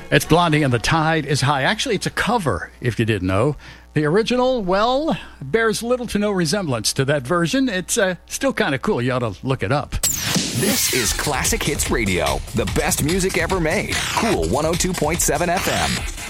It's Blondie and the Tide is High. Actually, it's a cover, if you didn't know. The original, well, bears little to no resemblance to that version. It's still kind of cool. You ought to look it up. This is Classic Hits Radio, the best music ever made. Cool 102.7 FM.